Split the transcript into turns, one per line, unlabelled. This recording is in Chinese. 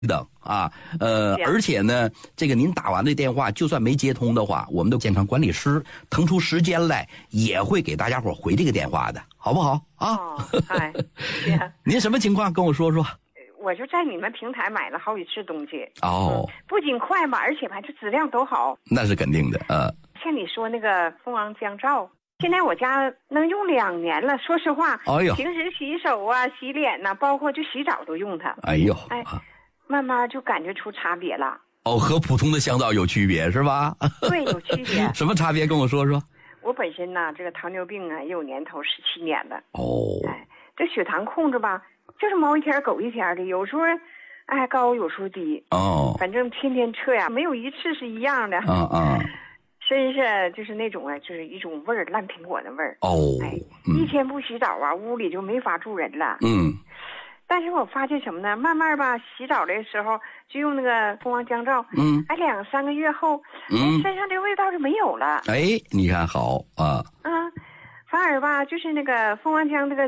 等啊，而且呢，这个您打完这电话，就算没接通的话，我们的健康管理师腾出时间来，也会给大家伙回这个电话的，好不好啊？
哦，哎，是啊。
您什么情况？跟我说说。
我就在你们平台买了好几次东西。
哦，
不仅快吧，而且吧，这质量都好。
那是肯定的，
像你说那个蜂王姜皂，现在我家能用2年了。说实话，
哎呦，
平时洗手啊、洗脸呐、包括就洗澡都用它。
哎呦，
哎，慢慢就感觉出差别了。
哦，和普通的香皂有区别是吧？
对，有区别。
什么差别？跟我说说。
我本身呢，这个糖尿病啊也有年头，17年了。
哦，
哎，这血糖控制吧，就是猫一天狗一天的，有时候哎高，有时候低。
哦，
反正天天测呀，没有一次是一样的。真是就是那种就是一种味儿，烂苹果的味儿。
哦，
哎，一天不洗澡啊，屋里就没法住人了。但是我发现什么呢？慢慢吧，洗澡的时候就用那个蜂王姜皂。哎，2、3个月后，身上这味道就没有了。
哎，你看好啊。
反而吧，就是那个蜂王姜这个